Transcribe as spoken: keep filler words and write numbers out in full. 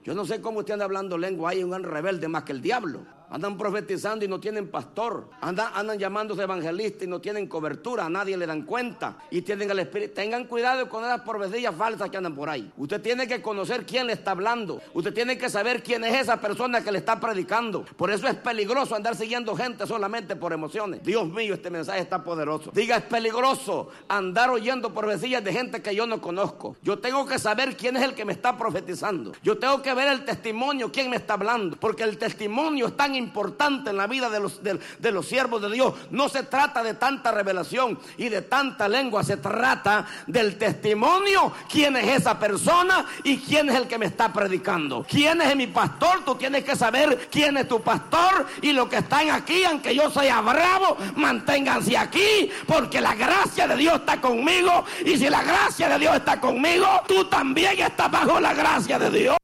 Yo no sé cómo usted anda hablando lengua. Hay un gran rebelde más que el diablo. Andan profetizando y no tienen pastor. Andan, andan llamándose evangelistas y no tienen cobertura. A nadie le dan cuenta. Y tienen el espíritu. Tengan cuidado con esas profecías falsas que andan por ahí. Usted tiene que conocer quién le está hablando. Usted tiene que saber quién es esa persona que le está predicando. Por eso es peligroso andar siguiendo gente solamente por emociones. Dios mío, este mensaje está poderoso. Diga, es peligroso andar oyendo profecías de gente que yo no conozco. Yo tengo que saber quién es el que me está profetizando. Yo tengo que ver el testimonio, quién me está hablando. Porque el testimonio es tan importante en la vida de los, de, de los siervos de Dios. No se trata de tanta revelación y de tanta lengua. Se trata del testimonio. ¿Quién es esa persona y quién es el que me está predicando? ¿Quién es mi pastor? Tú tienes que saber quién es tu pastor. Y los que están aquí, aunque yo sea bravo, manténganse aquí, porque la gracia de Dios está conmigo. Y si la gracia de Dios está conmigo, tú también estás bajo la gracia de Dios.